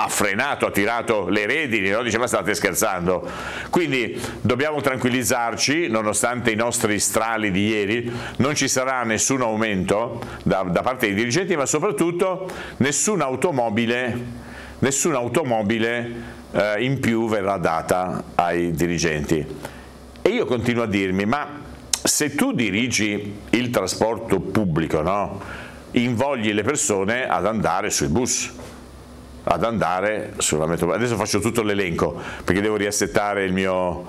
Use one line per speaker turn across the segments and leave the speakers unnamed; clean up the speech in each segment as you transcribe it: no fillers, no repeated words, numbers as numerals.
ha frenato, ha tirato le redini, no? Dice: ma state scherzando? Quindi dobbiamo tranquillizzarci, nonostante i nostri strali di ieri, non ci sarà nessun aumento da parte dei dirigenti, ma soprattutto nessuna automobile in più verrà data ai dirigenti. E io continuo a dirmi: ma se tu dirigi il trasporto pubblico, no? Invogli le persone ad andare sui bus, ad andare sulla metropolitana. Adesso faccio tutto l'elenco perché devo riassettare il mio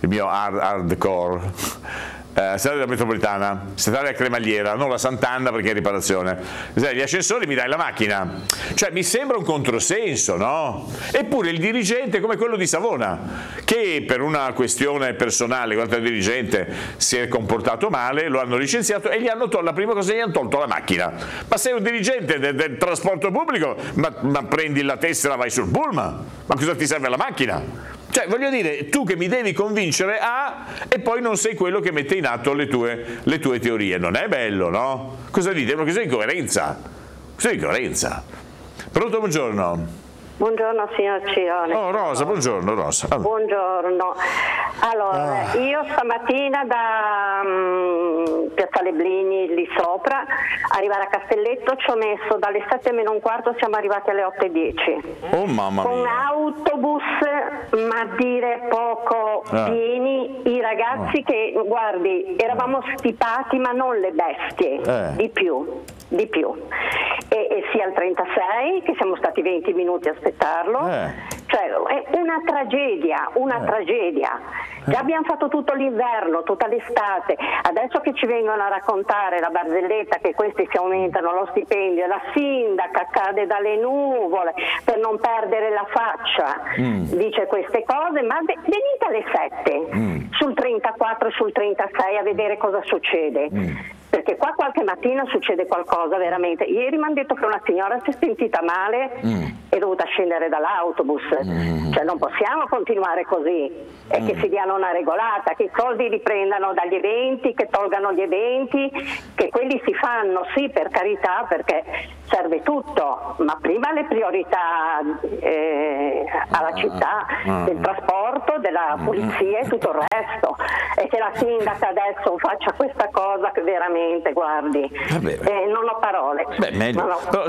hardcore. Strada della metropolitana, strada della Cremagliera, non la Sant'Anna perché è in riparazione. Gli ascensori, mi dai la macchina. Cioè mi sembra un controsenso, no? Eppure il dirigente, come quello di Savona, che per una questione personale contro il dirigente si è comportato male, lo hanno licenziato e gli hanno la prima cosa gli hanno tolto la macchina. Ma sei un dirigente del trasporto pubblico, ma prendi la tessera, vai sul pullman. Ma cosa ti serve la macchina? Cioè, voglio dire, tu che mi devi convincere e poi non sei quello che mette in atto le tue teorie. Non è bello, no? Cosa dite? Ma cos'è incoerenza? Cos'è incoerenza? Pronto, buongiorno.
Buongiorno signor Cirone.
Oh Rosa, buongiorno Rosa. Allora.
Buongiorno. Allora, io stamattina da Piazzale Bligni lì sopra, arrivare a Castelletto ci ho messo dalle 7:15, siamo arrivati alle 8:10.
Oh mamma mia.
Con autobus, ma a dire poco pieni, i ragazzi che, guardi, eravamo stipati ma non le bestie, di più. E sia il 36 che siamo stati 20 minuti a aspettarlo, cioè è una tragedia. Già abbiamo fatto tutto l'inverno, tutta l'estate, adesso che ci vengono a raccontare la barzelletta che questi si aumentano lo stipendio, la sindaca cade dalle nuvole per non perdere la faccia, dice queste cose, ma venite alle 7 sul 34 e sul 36 a vedere cosa succede. Perché qua qualche mattina succede qualcosa veramente. Ieri mi hanno detto che una signora si è sentita male e è dovuta scendere dall'autobus. Cioè non possiamo continuare così, e che si diano una regolata, che i soldi riprendano dagli eventi, che tolgano gli eventi, che quelli si fanno, sì, per carità, perché serve tutto, ma prima le priorità alla città, del trasporto, della pulizia e tutto il resto. E che la sindaca adesso faccia questa cosa che veramente, guardi, non ho parole.
Beh, meglio.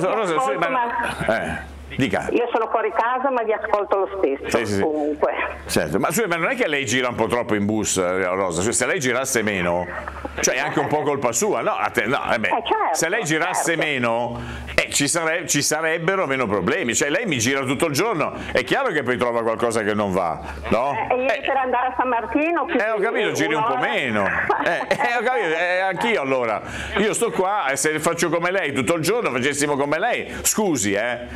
Dica.
Io sono fuori casa ma vi ascolto lo stesso,
sì.
comunque.
Certo, ma non è che lei gira un po' troppo in bus, Rosa? Cioè, se lei girasse meno, cioè è anche un po' colpa sua, no? Certo, se lei girasse meno, ci sarebbero meno problemi. Cioè lei mi gira tutto il giorno, è chiaro che poi trova qualcosa che non va, no?
Io per andare a San Martino
ho capito, giri un po' meno. Ho capito, anch'io allora. Io sto qua e se faccio come lei tutto il giorno, facessimo come lei, scusi,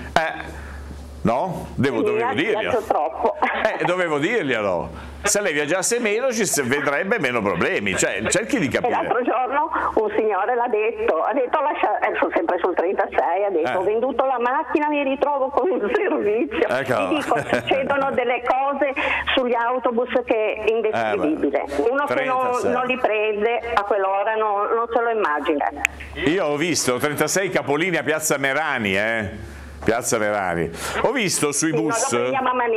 no? Dovevo dirglielo. Dovevo dirglielo. Se lei viaggiasse meno ci vedrebbe meno problemi, cioè cerchi di capire.
E l'altro giorno un signore l'ha detto sono sempre sul 36, ha detto ho venduto la macchina, mi ritrovo con un servizio. Ti dico, succedono delle cose sugli autobus che è indescrivibile. Uno 36. Che non li prende a quell'ora non se lo immagina.
Io ho visto 36 capolini a Piazza Merani, Piazza Merani. Ho visto sui bus.
No,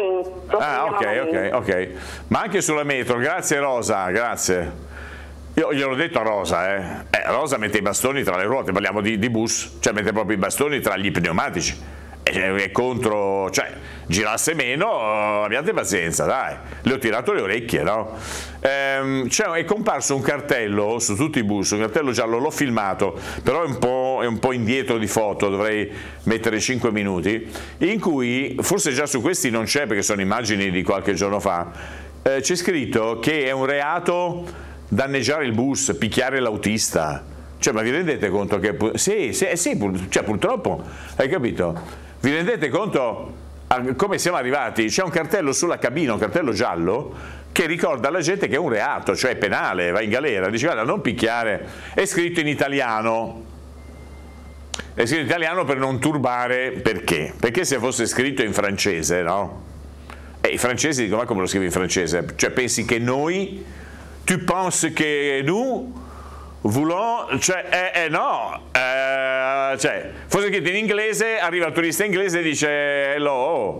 ok. Ma anche sulla metro, grazie Rosa, grazie. Io gliel'ho detto a Rosa, Rosa mette i bastoni tra le ruote, parliamo di bus, cioè mette proprio i bastoni tra gli pneumatici. È contro, cioè girasse meno, abbiate pazienza, dai. Le ho tirato le orecchie, no? È comparso un cartello su tutti i bus, un cartello giallo, l'ho filmato, però è un po' indietro di foto, dovrei mettere 5 minuti, in cui, forse già su questi non c'è perché sono immagini di qualche giorno fa, c'è scritto che è un reato danneggiare il bus, picchiare l'autista. Cioè, ma vi rendete conto che... Cioè, purtroppo, hai capito? Vi rendete conto a come siamo arrivati? C'è un cartello sulla cabina, un cartello giallo, che ricorda alla gente che è un reato, cioè penale, va in galera. Dice, guarda, non picchiare. È scritto in italiano. È scritto in italiano per non turbare. Perché? Perché se fosse scritto in francese, no? I francesi dicono, ma come lo scrivi in francese? Cioè, pensi che noi... Tu penses che nous... Voulons, cioè, cioè, forse scritto in inglese, arriva il turista inglese e dice hello,